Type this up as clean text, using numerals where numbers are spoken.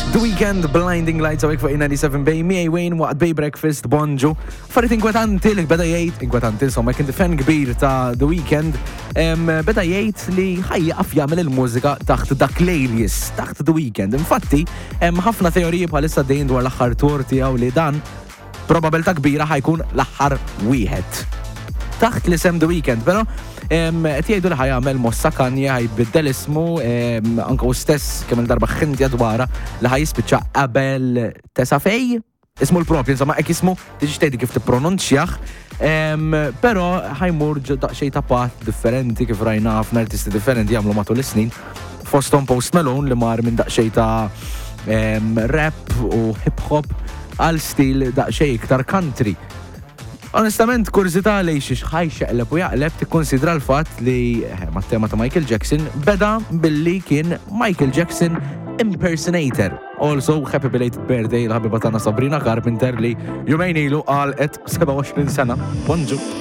The Weekend, Blinding Lights għawek fuq 97 Bay, miej Wayne waqt Bay Breakfast, Bonġu. Farit inkwetanti li beda jgħid, inkwetanti insomma, kien fan kbir ta' The Weekend, beda jgħid li ħajjaqaf jagħmel il-mużika taħt dak l-alias, taħt The Weekend. Infatti, ħafna teoriji bħalissa dejn dwar l-aħħar tour tiegħu li dan probabilità kbira ħajkun l-aħħar wieħed. Taħt li sem The Weekend, pero qed jgħidu li ħajamel Mossa Kanye ħajbiddel ismu anke u stess kemm il-darba ħintja dwarha li ħajispiċċa qabel Tesa Fej, ismu l-propju, insomma hekk ismu tiġi tgħidi kif tippronunċjah, però ħajmur daqsxejn ta' path differenti kif rajna ħafna artisti differenti jagħmlu matul is-snin. Fosthom Post Malone li mar minn daqsxejn ta' rap u hip hop għal stil daqsxejn iktar country. Onestament, kurzita li ħajxeqleb u jaqleb tikkonsidra l-fatt li mat-tema ta' Michael Jackson beda billi kien Michael Jackson impersonator. Also, happy belated birthday l-ħabiba tagħna Sabrina Carpenter li jumejn ilu għalqet 27 sena. Bonġu.